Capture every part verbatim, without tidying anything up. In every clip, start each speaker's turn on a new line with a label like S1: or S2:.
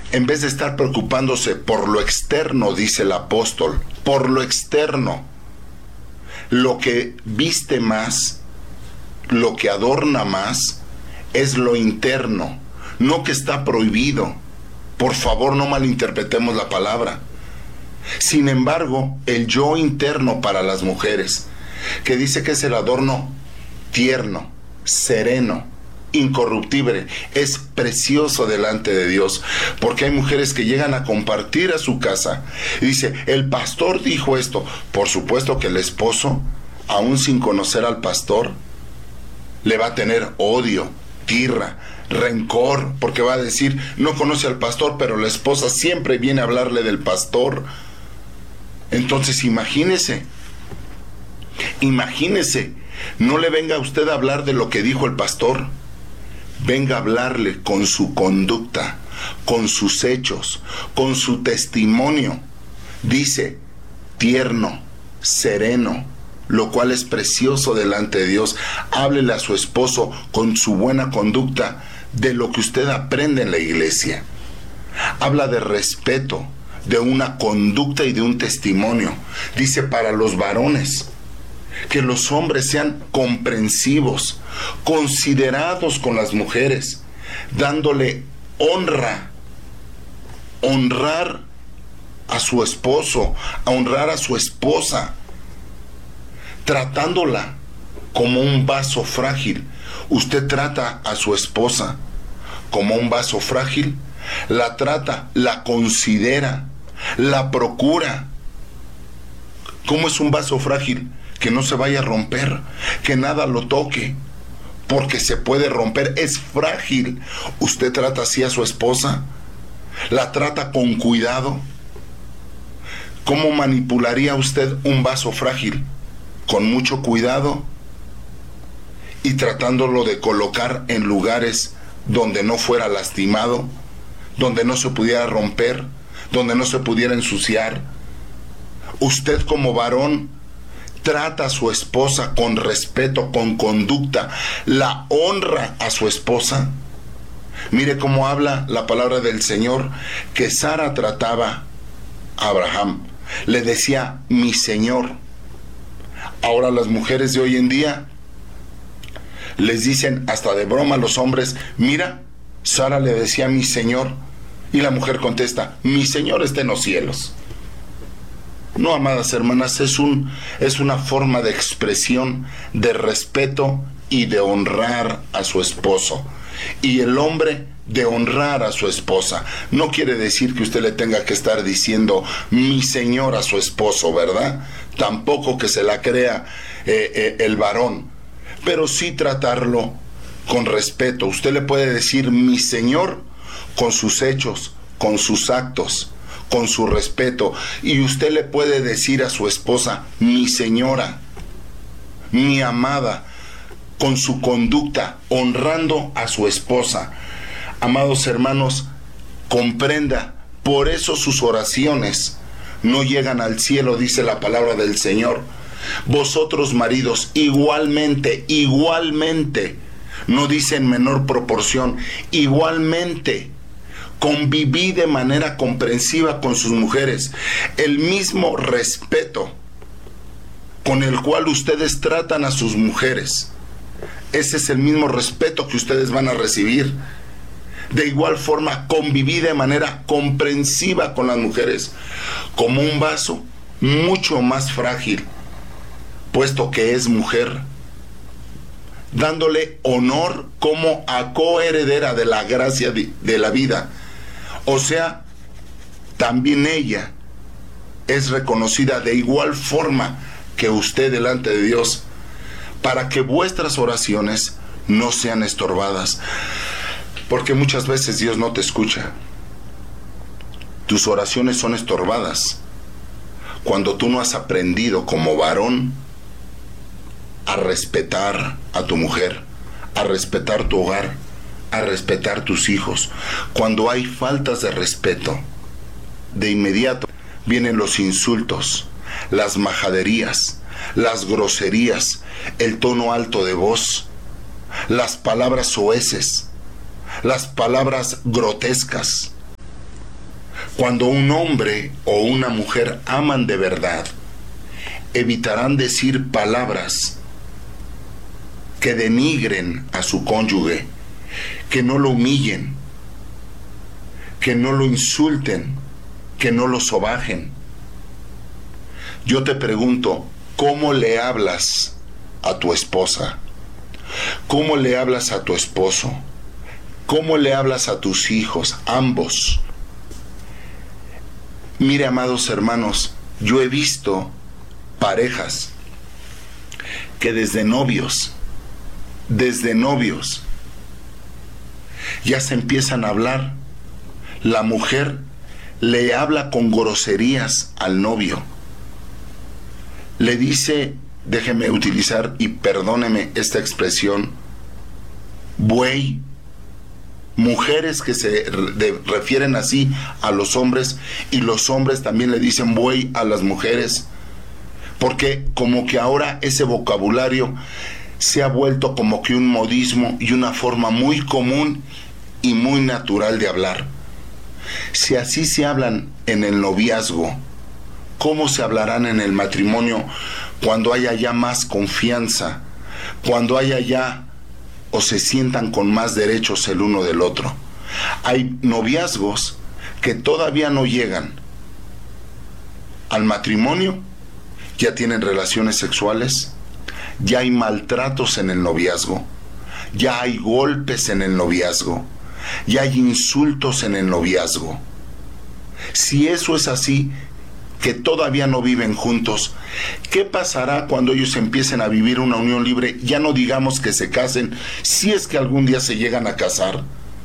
S1: En vez de estar preocupándose por lo externo, dice el apóstol, por lo externo, lo que viste más, lo que adorna más, es lo interno, no que está prohibido. Por favor, no malinterpretemos la palabra. Sin embargo, el yo interno para las mujeres, que dice que es el adorno tierno, sereno, incorruptible, es precioso delante de Dios, porque hay mujeres que llegan a compartir a su casa y dice, el pastor dijo esto. Por supuesto que el esposo, aún sin conocer al pastor, le va a tener odio, tirra, rencor, porque va a decir, no conoce al pastor, pero la esposa siempre viene a hablarle del pastor. Entonces imagínese, imagínese, no le venga a usted a hablar de lo que dijo el pastor, venga a hablarle con su conducta, con sus hechos, con su testimonio. Dice, tierno, sereno, lo cual es precioso delante de Dios. Háblele a su esposo con su buena conducta de lo que usted aprende en la iglesia. Habla de respeto, de una conducta y de un testimonio. Dice, para los varones, que los hombres sean comprensivos, considerados con las mujeres, dándole honra, honrar a su esposo, a honrar a su esposa, tratándola como un vaso frágil. Usted trata a su esposa como un vaso frágil, la trata, la considera, la procura. ¿Cómo es un vaso frágil? Que no se vaya a romper, que nada lo toque, porque se puede romper, es frágil. ¿Usted trata así a su esposa? ¿La trata con cuidado? ¿Cómo manipularía usted un vaso frágil? Con mucho cuidado y tratándolo de colocar en lugares donde no fuera lastimado, donde no se pudiera romper, donde no se pudiera ensuciar. Usted como varón trata a su esposa con respeto, con conducta, la honra a su esposa. Mire cómo habla la palabra del Señor, que Sara trataba a Abraham, le decía mi Señor. Ahora las mujeres de hoy en día les dicen hasta de broma a los hombres, mira, Sara le decía mi Señor, y la mujer contesta, mi Señor está en los cielos. No, amadas hermanas, es un, es una forma de expresión de respeto y de honrar a su esposo. Y el hombre de honrar a su esposa. No quiere decir que usted le tenga que estar diciendo mi señor a su esposo, ¿verdad? Tampoco que se la crea eh, eh, el varón. Pero sí tratarlo con respeto. Usted le puede decir mi señor con sus hechos, con sus actos, con su respeto, y usted le puede decir a su esposa mi señora, mi amada, con su conducta, honrando a su esposa. Amados hermanos, comprenda, por eso sus oraciones no llegan al cielo, dice la palabra del Señor. Vosotros maridos, igualmente, igualmente, no dice en menor proporción, igualmente, conviví de manera comprensiva con sus mujeres. El mismo respeto con el cual ustedes tratan a sus mujeres, ese es el mismo respeto que ustedes van a recibir. De igual forma, conviví de manera comprensiva con las mujeres, como un vaso mucho más frágil, puesto que es mujer, dándole honor como a coheredera de la gracia de, de la vida. O sea, también ella es reconocida de igual forma que usted delante de Dios, para que vuestras oraciones no sean estorbadas. Porque muchas veces Dios no te escucha. Tus oraciones son estorbadas cuando tú no has aprendido como varón a respetar a tu mujer, a respetar tu hogar, a respetar tus hijos. Cuando hay faltas de respeto, de inmediato vienen los insultos, las majaderías, las groserías, el tono alto de voz, las palabras soeces, las palabras grotescas. Cuando un hombre o una mujer aman de verdad, evitarán decir palabras que denigren a su cónyuge, que no lo humillen, que no lo insulten, que no lo sobajen. Yo te pregunto, ¿cómo le hablas a tu esposa? ¿Cómo le hablas a tu esposo? ¿Cómo le hablas a tus hijos? Ambos. Mire, amados hermanos, yo he visto parejas que desde novios, desde novios, ya se empiezan a hablar. La mujer le habla con groserías al novio. Le dice, déjeme utilizar y perdóneme esta expresión, buey. Mujeres que se de, refieren así a los hombres, y los hombres también le dicen buey a las mujeres, porque como que ahora ese vocabulario se ha vuelto como que un modismo y una forma muy común y muy natural de hablar. Si así se hablan en el noviazgo, ¿cómo se hablarán en el matrimonio cuando haya ya más confianza, cuando haya ya o se sientan con más derechos el uno del otro? Hay noviazgos que todavía no llegan al matrimonio, ya tienen relaciones sexuales, ya hay maltratos en el noviazgo, ya hay golpes en el noviazgo, ya hay insultos en el noviazgo. Si eso es así, que todavía no viven juntos, ¿qué pasará cuando ellos empiecen a vivir una unión libre? Ya no digamos que se casen, si es que algún día se llegan a casar.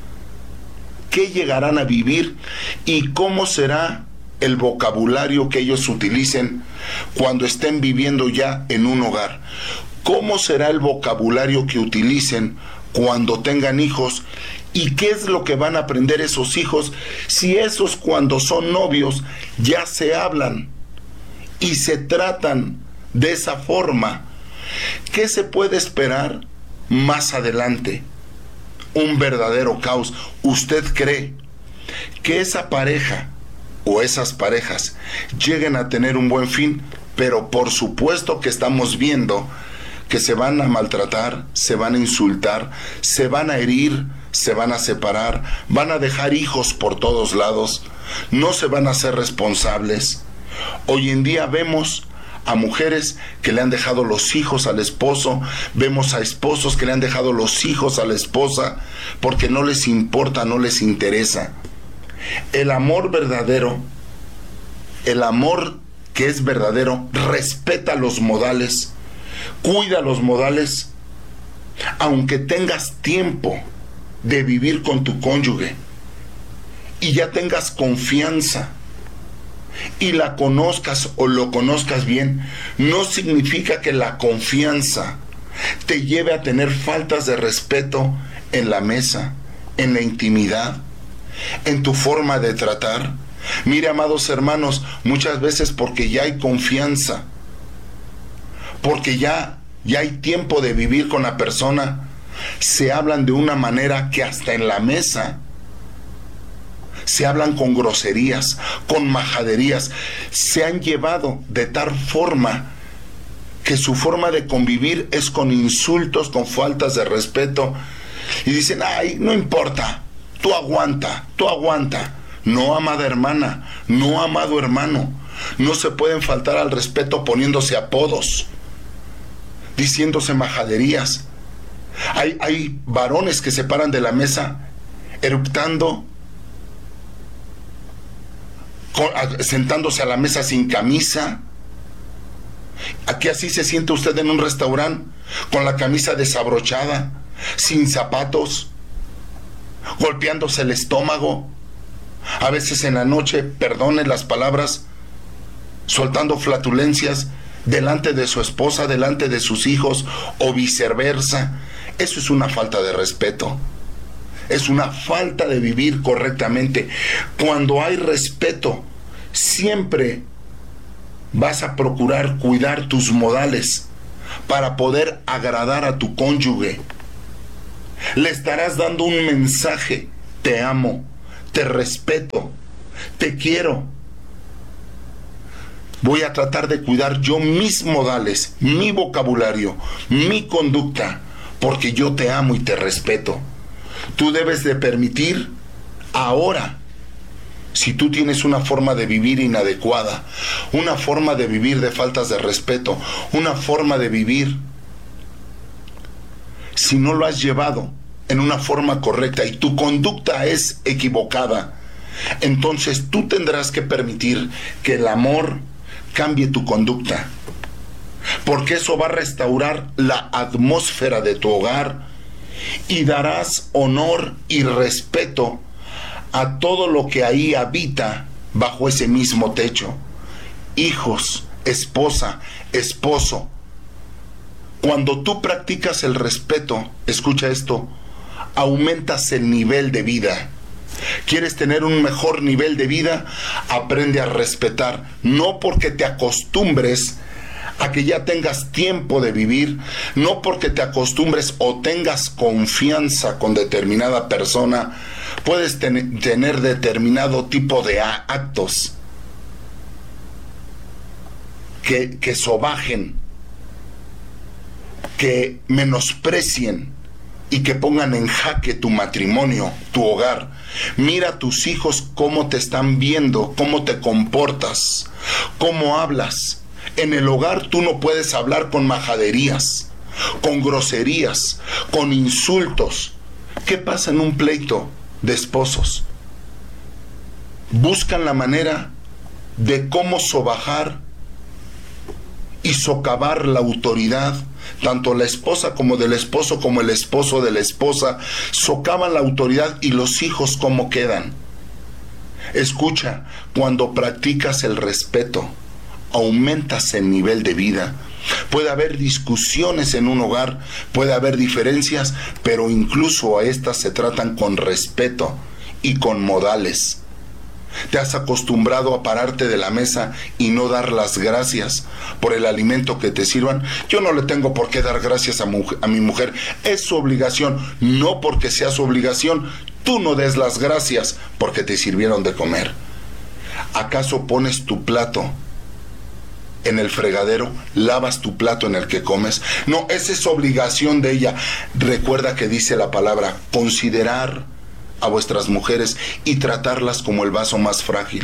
S1: ¿Qué llegarán a vivir y cómo será el vocabulario que ellos utilicen cuando estén viviendo ya en un hogar? ¿Cómo será el vocabulario que utilicen cuando tengan hijos? ¿Y qué es lo que van a aprender esos hijos si esos, cuando son novios, ya se hablan y se tratan de esa forma? ¿Qué se puede esperar más adelante? Un verdadero caos. ¿Usted cree que esa pareja o esas parejas lleguen a tener un buen fin? Pero por supuesto que estamos viendo que se van a maltratar, se van a insultar, se van a herir, se van a separar, van a dejar hijos por todos lados, no se van a hacer responsables. Hoy en día vemos a mujeres que le han dejado los hijos al esposo, vemos a esposos que le han dejado los hijos a la esposa porque no les importa, no les interesa. El amor verdadero, el amor que es verdadero, respeta los modales, cuida los modales, aunque tengas tiempo de vivir con tu cónyuge y ya tengas confianza y la conozcas o lo conozcas bien, no significa que la confianza te lleve a tener faltas de respeto en la mesa, en la intimidad, en tu forma de tratar. Mire, amados hermanos, muchas veces porque ya hay confianza, porque ya, ya hay tiempo de vivir con la persona, se hablan de una manera que hasta en la mesa se hablan con groserías, con majaderías, se han llevado de tal forma que su forma de convivir es con insultos, con faltas de respeto, y dicen, ay, no importa, tú aguanta, tú aguanta. No, amada hermana, no, amado hermano, no se pueden faltar al respeto poniéndose apodos, diciéndose majaderías. Hay, hay varones que se paran de la mesa eructando, con, a, sentándose a la mesa sin camisa. Aquí así se siente usted en un restaurante con la camisa desabrochada, sin zapatos, golpeándose el estómago. A veces en la noche, perdone las palabras, soltando flatulencias delante de su esposa, delante de sus hijos o viceversa. Eso es una falta de respeto. Es una falta de vivir correctamente. Cuando hay respeto, siempre vas a procurar cuidar tus modales para poder agradar a tu cónyuge. Le estarás dando un mensaje: te amo, te respeto, te quiero. Voy a tratar de cuidar yo mis modales, mi vocabulario, mi conducta, porque yo te amo y te respeto. Tú debes de permitir ahora, si tú tienes una forma de vivir inadecuada, una forma de vivir de faltas de respeto, una forma de vivir, si no lo has llevado en una forma correcta y tu conducta es equivocada, entonces tú tendrás que permitir que el amor cambie tu conducta, porque eso va a restaurar la atmósfera de tu hogar y darás honor y respeto a todo lo que ahí habita bajo ese mismo techo. Hijos, esposa, esposo. Cuando tú practicas el respeto, escucha esto, aumentas el nivel de vida. ¿Quieres tener un mejor nivel de vida? Aprende a respetar, no porque te acostumbres a que ya tengas tiempo de vivir, no porque te acostumbres o tengas confianza con determinada persona, puedes ten- tener determinado tipo de a- actos que, que sobajen, que menosprecien y que pongan en jaque tu matrimonio, tu hogar. Mira a tus hijos cómo te están viendo, cómo te comportas, cómo hablas. En el hogar tú no puedes hablar con majaderías, con groserías, con insultos. ¿Qué pasa en un pleito de esposos? Buscan la manera de cómo sobajar y socavar la autoridad, tanto la esposa como del esposo, como el esposo de la esposa, socavan la autoridad y los hijos cómo quedan. Escucha, cuando practicas el respeto, aumentas el nivel de vida. Puede haber discusiones en un hogar, puede haber diferencias, pero incluso a estas se tratan con respeto y con modales. Te has acostumbrado a pararte de la mesa y no dar las gracias por el alimento que te sirvan. Yo no le tengo por qué dar gracias a, mu- a mi mujer, es su obligación. No porque sea su obligación, tú no des las gracias porque te sirvieron de comer. ¿Acaso pones tu plato en el fregadero, lavas tu plato en el que comes? No, esa es obligación de ella. Recuerda que dice la palabra, considerar a vuestras mujeres y tratarlas como el vaso más frágil.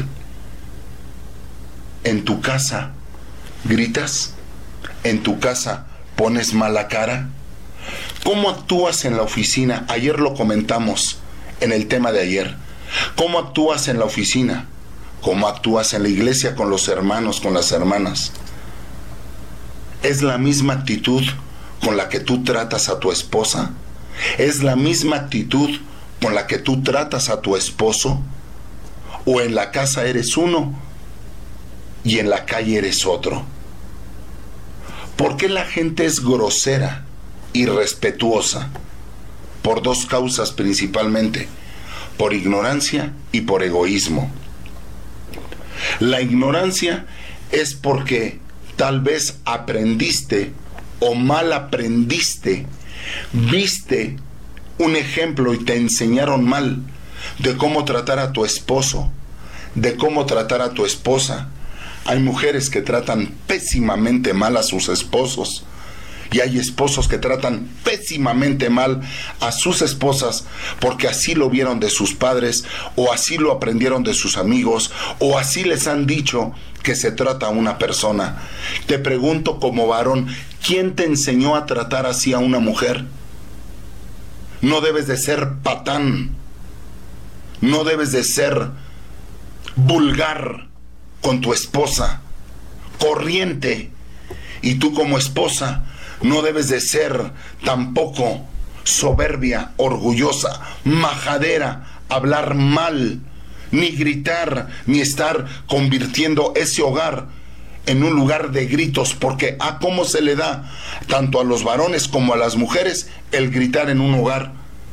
S1: En tu casa gritas, en tu casa pones mala cara. ¿Cómo actúas en la oficina? Ayer lo comentamos en el tema de ayer. ¿Cómo actúas en la oficina? ¿Cómo actúas en la iglesia con los hermanos, con las hermanas? ¿Es la misma actitud con la que tú tratas a tu esposa? ¿Es la misma actitud con la que tú tratas a tu esposo? ¿O en la casa eres uno y en la calle eres otro? ¿Por qué la gente es grosera, irrespetuosa? Por dos causas principalmente, por ignorancia y por egoísmo. La ignorancia es porque tal vez aprendiste o mal aprendiste, viste un ejemplo y te enseñaron mal de cómo tratar a tu esposo, de cómo tratar a tu esposa. Hay mujeres que tratan pésimamente mal a sus esposos y hay esposos que tratan pésimamente mal a sus esposas porque así lo vieron de sus padres o así lo aprendieron de sus amigos o así les han dicho que se trata a una persona. Te pregunto como varón, ¿quién te enseñó a tratar así a una mujer? No debes de ser patán, no debes de ser vulgar con tu esposa, corriente. Y tú como esposa no debes de ser tampoco soberbia, orgullosa, majadera, hablar mal, ni gritar, ni estar convirtiendo ese hogar en un lugar de gritos, porque a cómo se le da tanto a los varones como a las mujeres el gritar en un hogar.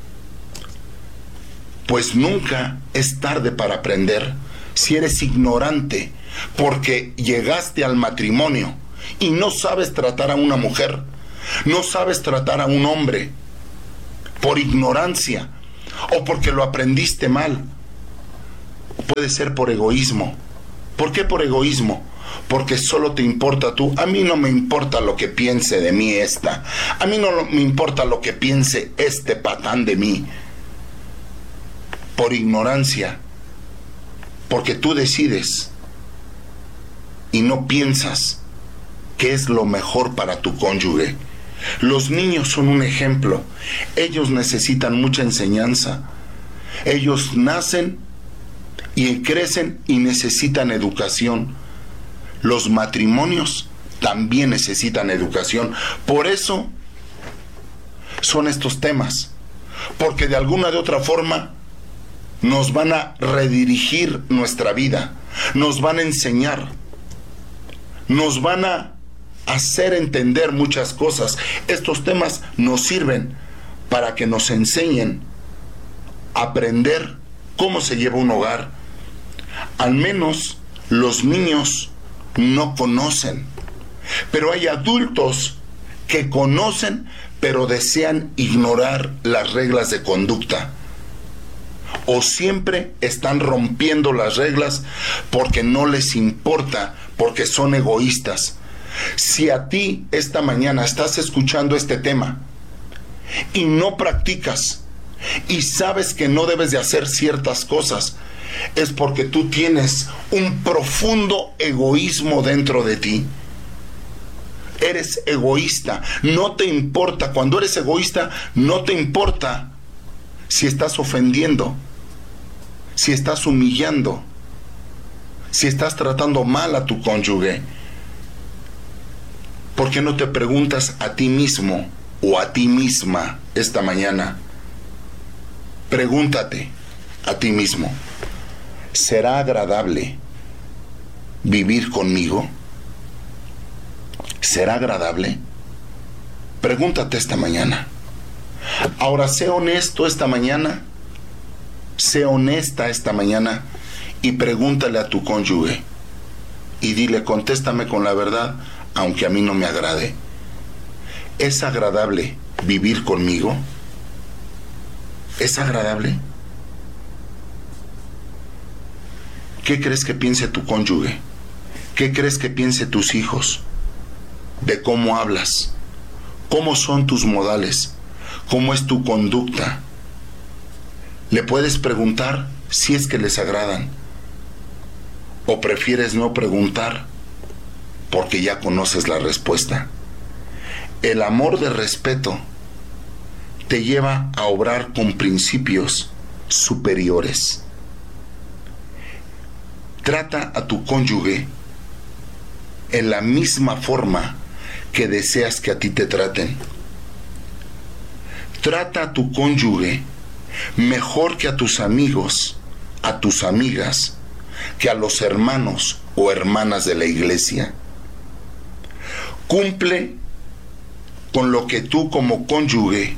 S1: Pues nunca es tarde para aprender. Si eres ignorante porque llegaste al matrimonio y no sabes tratar a una mujer, no sabes tratar a un hombre por ignorancia o porque lo aprendiste mal, puede ser por egoísmo. ¿Por qué por egoísmo? Porque solo te importa tú. A mí no me importa lo que piense de mí esta. A mí no me importa lo que piense este patán de mí. Por ignorancia. Porque tú decides y no piensas qué es lo mejor para tu cónyuge. Los niños son un ejemplo. Ellos necesitan mucha enseñanza. Ellos nacen y crecen y necesitan educación. Los matrimonios también necesitan educación. Por eso son estos temas. Porque de alguna de otra forma nos van a redirigir nuestra vida. Nos van a enseñar. Nos van a hacer entender muchas cosas. Estos temas nos sirven para que nos enseñen a aprender cómo se lleva un hogar. Al menos los niños no conocen, pero hay adultos que conocen pero desean ignorar las reglas de conducta, o siempre están rompiendo las reglas porque no les importa, porque son egoístas. Si a ti esta mañana estás escuchando este tema y no practicas y sabes que no debes de hacer ciertas cosas, es porque tú tienes un profundo egoísmo dentro de ti. Eres egoísta, no te importa. Cuando eres egoísta, no te importa si estás ofendiendo, si estás humillando, si estás tratando mal a tu cónyuge. ¿Por qué no te preguntas a ti mismo o a ti misma esta mañana? Pregúntate a ti mismo: ¿será agradable vivir conmigo? ¿Será agradable? Pregúntate esta mañana. Ahora, sé honesto esta mañana, sé honesta esta mañana y pregúntale a tu cónyuge y dile: contéstame con la verdad, aunque a mí no me agrade. ¿Es agradable vivir conmigo? ¿Es agradable? ¿Qué crees que piense tu cónyuge? ¿Qué crees que piense tus hijos? De cómo hablas, cómo son tus modales, cómo es tu conducta. Le puedes preguntar si es que les agradan, o prefieres no preguntar porque ya conoces la respuesta. El amor de respeto te lleva a obrar con principios superiores. Trata a tu cónyuge en la misma forma que deseas que a ti te traten. Trata a tu cónyuge mejor que a tus amigos, a tus amigas, que a los hermanos o hermanas de la iglesia. Cumple con lo que tú como cónyuge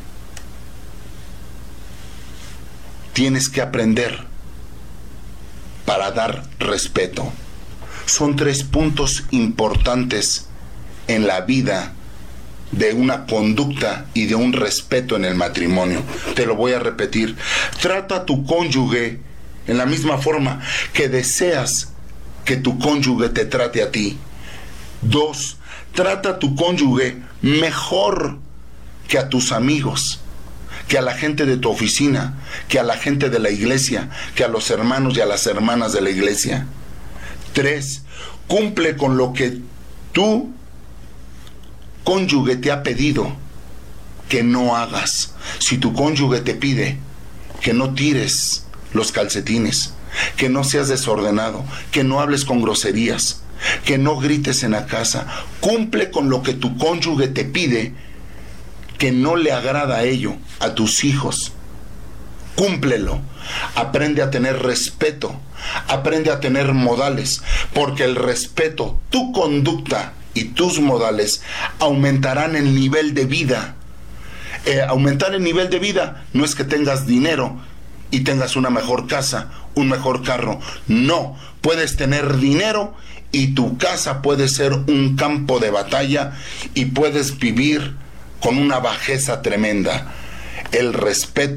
S1: tienes que aprender para dar respeto. Son tres puntos importantes en la vida de una conducta y de un respeto en el matrimonio. Te lo voy a repetir. Trata a tu cónyuge en la misma forma que deseas que tu cónyuge te trate a ti. Dos, trata a tu cónyuge mejor que a tus amigos, que a la gente de tu oficina, que a la gente de la iglesia, que a los hermanos y a las hermanas de la iglesia. Tres, cumple con lo que tu cónyuge te ha pedido que no hagas. Si tu cónyuge te pide que no tires los calcetines, que no seas desordenado, que no hables con groserías, que no grites en la casa, cumple con lo que tu cónyuge te pide que no le agrada a ello, a tus hijos. Cúmplelo. Aprende a tener respeto, aprende a tener modales, porque el respeto, tu conducta y tus modales aumentarán el nivel de vida. Eh, aumentar el nivel de vida no es que tengas dinero y tengas una mejor casa, un mejor carro. No, puedes tener dinero y tu casa puede ser un campo de batalla y puedes vivir con una bajeza tremenda. El respeto,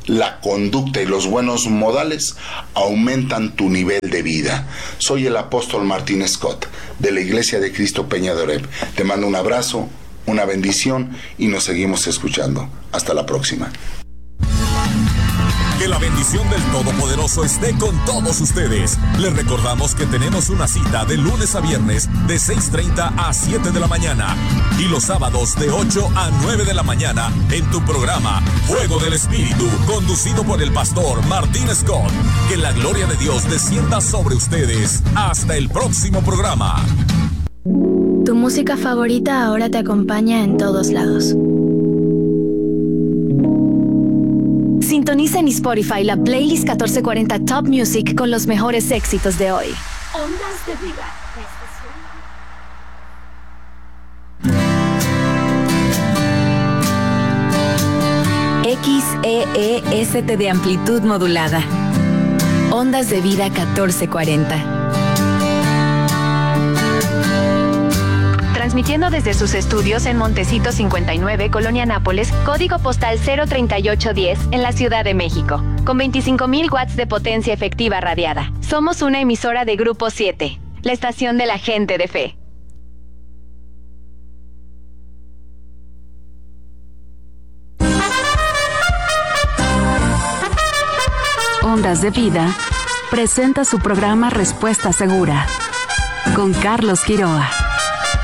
S1: la conducta y los buenos modales aumentan tu nivel de vida. Soy el apóstol Martín Scott, de la Iglesia de Cristo Peña de Oreb. Te mando un abrazo, una bendición y nos seguimos escuchando. Hasta la próxima.
S2: Que la bendición del Todopoderoso esté con todos ustedes. Les recordamos que tenemos una cita de lunes a viernes de seis treinta a siete de la mañana y los sábados de ocho a nueve de la mañana en tu programa Fuego del Espíritu, conducido por el pastor Martín Scott. Que la gloria de Dios descienda sobre ustedes. Hasta el próximo programa.
S3: Tu música favorita ahora te acompaña en todos lados. Sintoniza en Spotify la playlist catorce cuarenta Top Music con los mejores éxitos de hoy. Ondas de Vida. X E E S T de amplitud modulada. Ondas de Vida catorce cuarenta. Transmitiendo desde sus estudios en Montecito cincuenta y nueve, Colonia Nápoles, código postal cero treinta y ocho diez, en la Ciudad de México, con veinticinco mil watts de potencia efectiva radiada. Somos una emisora de Grupo siete, la estación de la gente de fe.
S4: Ondas de Vida presenta su programa Respuesta Segura con Carlos Quiroa.